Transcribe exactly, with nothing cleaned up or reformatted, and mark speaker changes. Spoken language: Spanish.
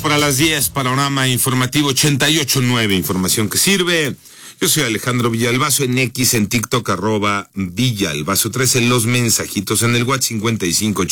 Speaker 1: para las diez, panorama informativo ochenta y ocho punto nueve, información que sirve. Yo soy Alejandro Villalbazo, en X, en TikTok, arroba Villalbazo trece, los mensajitos en el WhatsApp cincuenta y cinco